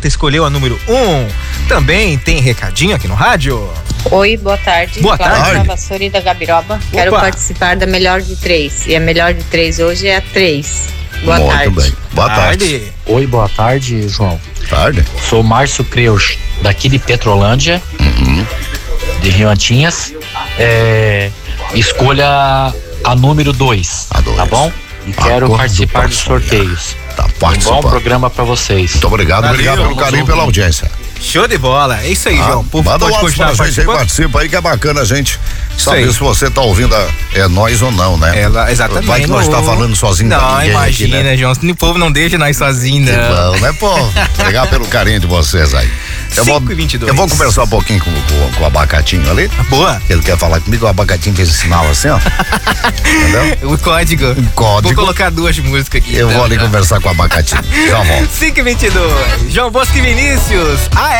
certa, escolheu a número 1. Também tem recadinho aqui no rádio. Oi, boa tarde. Boa tarde. Cláudia Vassouri da Gabiroba. Quero participar da melhor de 3. E a melhor de 3 hoje é a 3. Boa tarde. Muito bem. Boa tarde. Oi, boa tarde, João. Tarde. Sou Márcio Creus, daqui de Petrolândia, de Rio Antinhas. Escolha a número 2, tá bom? E quero participar dos sorteios. Tá participando. Um bom programa pra vocês. Muito obrigado, obrigado pelo carinho e pela audiência. Show de bola, é isso aí, João. Manda um WhatsApp pra gente aí, participa aí que é bacana a gente saber se você tá ouvindo nós ou não, né? Exatamente. Vai que nós tá falando sozinho pra ninguém. Não, imagina, aqui, né? João, o povo não deixa nós sozinhos, Que não. bom, né, pô? Obrigado pelo carinho de vocês aí. Eu vou conversar um pouquinho com o abacatinho ali. Boa. Ele quer falar comigo, o abacatinho fez esse sinal assim, ó. Entendeu? O código. Vou colocar 2 músicas aqui. Eu vou ali conversar com o abacatinho. Já volto. 5h22. João Bosco e Vinícius.